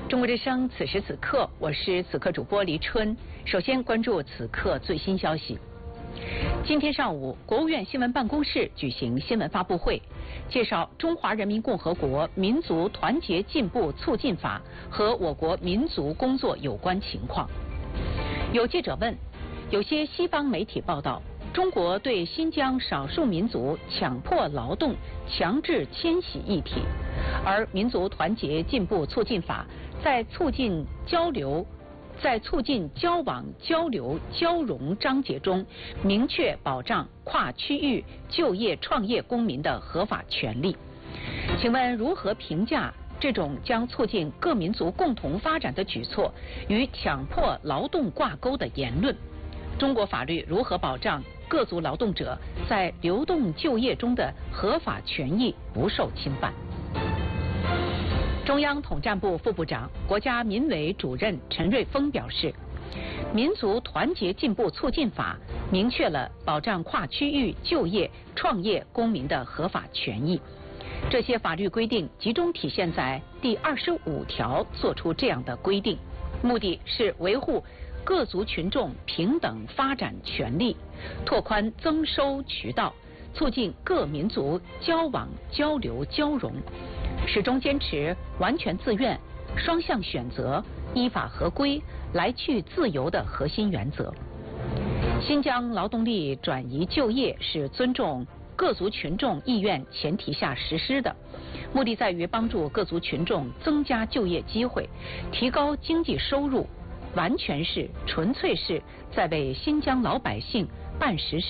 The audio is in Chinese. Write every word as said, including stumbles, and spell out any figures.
中国之声，此时此刻，我是此刻主播黎春。首先关注此刻最新消息。今天上午，国务院新闻办公室举行新闻发布会，介绍《中华人民共和国民族团结进步促进法》和我国民族工作有关情况。有记者问，有些西方媒体报道，中国对新疆少数民族强迫劳动、强制迁徙议题，而民族团结进步促进法在促进交流、在促进交往、交流、交融章节中，明确保障跨区域就业创业公民的合法权利。请问如何评价这种将促进各民族共同发展的举措与强迫劳动挂钩的言论？中国法律如何保障各族劳动者在流动就业中的合法权益不受侵犯？中央统战部副部长、国家民委主任陈瑞峰表示，民族团结进步促进法明确了保障跨区域就业创业公民的合法权益。这些法律规定集中体现在第二十五条，作出这样的规定，目的是维护各族群众平等发展权利，拓宽增收渠道，促进各民族交往、交流、交融，始终坚持完全自愿、双向选择、依法合规、来去自由的核心原则。新疆劳动力转移就业是尊重各族群众意愿前提下实施的，目的在于帮助各族群众增加就业机会，提高经济收入，完全是、纯粹是在为新疆老百姓办实事。